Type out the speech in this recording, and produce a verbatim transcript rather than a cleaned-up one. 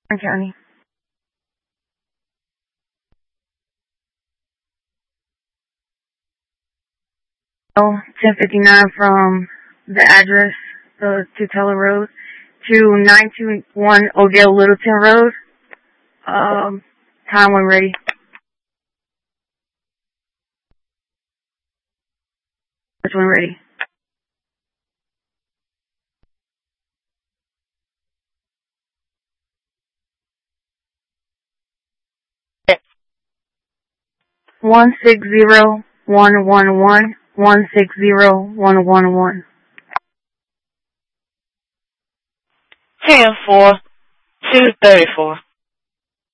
County. Oh, ten fifty-nine from the address, the Tutela Road, to nine two one Odell Littleton Road. Um, time when ready. Which one ready? One six zero one one one one six zero one one one. Ten four two thirty four.